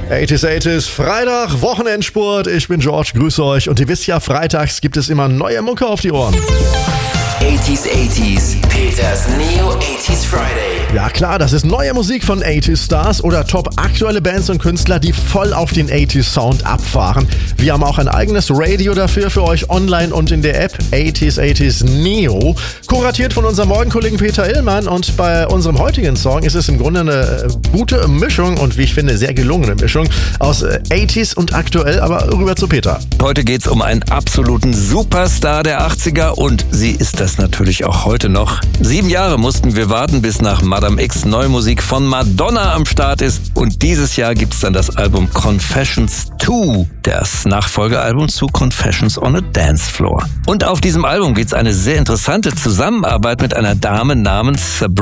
80s, Freitag, Wochenendspurt. Ich bin George, grüße euch. Und ihr wisst ja, freitags gibt es immer neue Mucke auf die Ohren. 80s, Peters Neo 80s Friday. Ja klar, das ist neue Musik von 80s Stars oder top aktuelle Bands und Künstler, die voll auf den 80s Sound abfahren. Wir haben auch ein eigenes Radio dafür für euch online und in der App 80s Neo. Kuratiert von unserem Morgenkollegen Peter Illmann, und bei unserem heutigen Song ist es im Grunde eine gute Mischung und wie ich finde sehr gelungene Mischung aus 80s und aktuell, aber rüber zu Peter. Heute geht's um einen absoluten Superstar der 80er und sie ist das natürlich auch heute noch. 7 Jahre mussten wir warten, bis nach Madame X Neumusik von Madonna am Start ist, und dieses Jahr gibt's dann das Album Confessions 2, das Nachfolgealbum zu Confessions on a Dance Floor. Und auf diesem Album gibt's eine sehr interessante Zusammenarbeit mit einer Dame namens Sabrina